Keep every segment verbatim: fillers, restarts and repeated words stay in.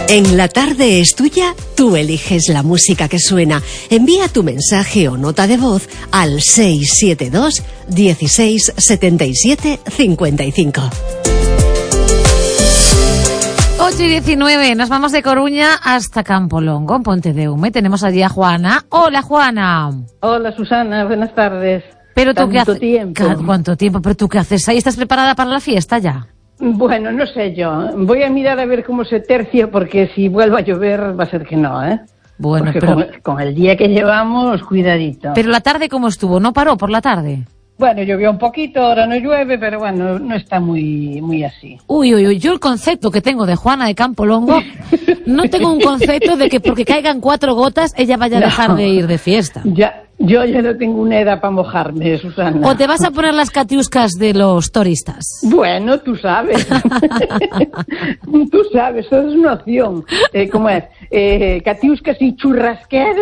En La Tarde es Tuya, tú eliges la música que suena. Envía tu mensaje o nota de voz al seis siete dos, dieciséis, setenta y siete, cincuenta y cinco. ocho y diecinueve, nos vamos de Coruña hasta Campolongo, en Pontedeume. Tenemos allí a Juana. Hola, Juana. Hola, Susana, buenas tardes. Pero tú qué haces. Tiempo. ¿Cuánto tiempo? ¿Pero tú qué haces ahí? ¿Estás preparada para la fiesta ya? Bueno, no sé yo. Voy a mirar a ver cómo se tercia, porque si vuelve a llover va a ser que no, ¿eh? Bueno, porque pero... con, con el día que llevamos, cuidadito. Pero la tarde, ¿cómo estuvo? ¿No paró por la tarde? Bueno, llovió un poquito, ahora no llueve, pero bueno, no está muy muy así. Uy, uy, uy, yo el concepto que tengo de Juana de Campolongo, no tengo un concepto de que porque caigan cuatro gotas ella vaya a No. dejar de ir de fiesta. Ya, yo ya no tengo una edad para mojarme, Susana. ¿O te vas a poner las catiuscas de los turistas? Bueno, tú sabes. Tú sabes, eso es una opción. Eh, ¿Cómo es? Eh, catiuscas y churrasquero.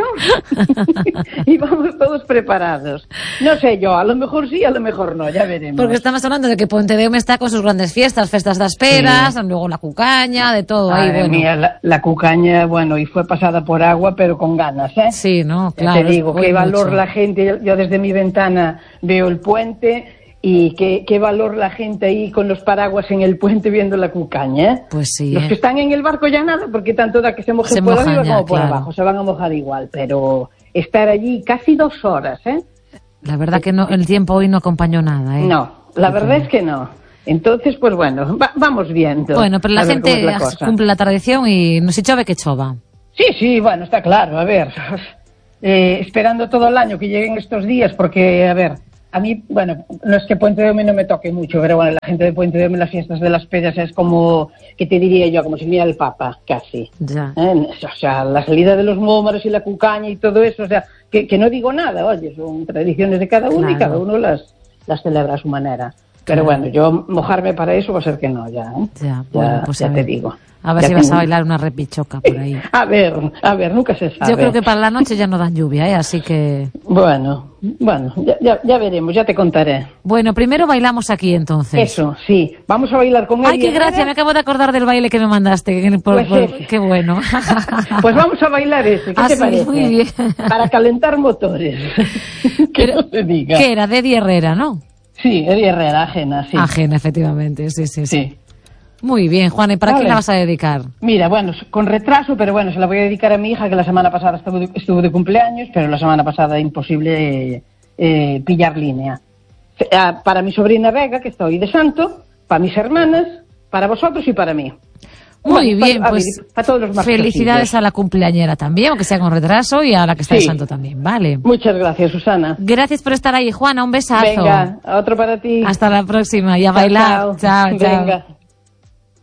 Y vamos todos preparados. No sé yo, a lo mejor sí, a lo mejor no, ya veremos. Porque estamos hablando de que Pontedeume está con sus grandes fiestas, festas das peras, sí. Luego la cucaña, de todo. Madre ahí, bueno. mía, la, la cucaña, bueno, y fue pasada por agua, pero con ganas, ¿eh? Sí, ¿no? Ya Claro. te digo, qué valor mucho. la gente, yo, yo desde mi ventana veo el puente y qué, qué valor la gente ahí con los paraguas en el puente viendo la cucaña, ¿eh? Pues sí. Los ¿eh? que están en el barco ya nada, porque tanto da que se mojen Se por mojan arriba ya, como por claro. abajo, se van a mojar igual, pero estar allí casi dos horas, ¿eh? La verdad que no, el tiempo hoy no acompañó nada, ¿eh? No, la verdad es que no. Entonces, pues bueno, va, vamos viendo. Bueno, pero la a ver gente cómo es la cosa. cumple la tradición y no si chove que chova. Sí, sí, bueno, está claro, a ver, eh, esperando todo el año que lleguen estos días, porque, a ver, a mí, bueno, no es que Pontedeume no me toque mucho, pero bueno, la gente de Pontedeume, las fiestas de las peras es como, ¿qué te diría yo? Como si viniera el Papa, casi. Ya. ¿Eh? O sea, la salida de los mómaros y la cucaña y todo eso, o sea, que, que no digo nada, oye, son tradiciones de cada uno, Claro. y cada uno las, las celebra a su manera. Pero Claro. bueno, yo mojarme para eso va a ser que no, ya, ¿eh? Ya, bueno, pues ya a te ver. digo. A ver Ya si vas tengo- a bailar una repichoca por ahí. A ver, a ver, nunca se sabe. Yo creo que para la noche ya no dan lluvia, ¿eh? Así que... Bueno, bueno, ya, ya, ya veremos, ya te contaré. Bueno, primero bailamos aquí entonces. Eso, sí. Vamos a bailar con Ay, Eddie qué Herrera. gracia, me acabo de acordar del baile que me mandaste. que- por- Pues por- sí. Qué bueno. Pues vamos a bailar ese, ¿qué Ah, te sí, parece? muy bien. Para calentar motores. Que Pero- no se diga. ¿Qué era? De Eddie Herrera, ¿no? Sí, Eddie Herrera, ajena, sí. Ajena, efectivamente, sí, sí, sí. Sí. Muy bien, Juan, ¿y para Vale. quién la vas a dedicar? Mira, bueno, con retraso, pero bueno, se la voy a dedicar a mi hija, que la semana pasada estuvo de, estuvo de cumpleaños, pero la semana pasada imposible eh, eh, pillar línea. Eh, Para mi sobrina Vega, que estoy de santo, para mis hermanas, para vosotros y para mí. Muy Bueno, bien, para- a pues ver, para todos los más felicidades pequeños. a la cumpleañera también, aunque sea con retraso, y a la que está de Sí. santo también, ¿vale? Muchas gracias, Susana. Gracias por estar ahí, Juana, un besazo. Venga, otro para ti. Hasta la próxima y a Chao, bailar. chao. Chao, chao. Venga.